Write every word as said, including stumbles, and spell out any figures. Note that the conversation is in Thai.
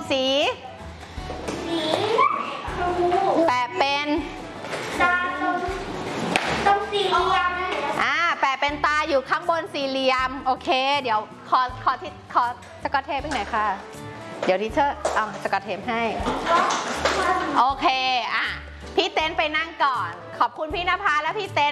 สีสีชมพูแปะเป็นตาตรงตรงสี่เหลี่ยมอ่าแปะเป็นตาอยู่ข้างบนสี่เหลี่ยมโอเคเดี๋ยวขอขอที่ขอสกอตเทปเป็นไหนค่ะเดี๋ยวทีเชอร์เอาสกอตเทปให้โอเคอ่ะพี่เต้นไปนั่งก่อนขอบคุณพี่นภาและพี่เต้น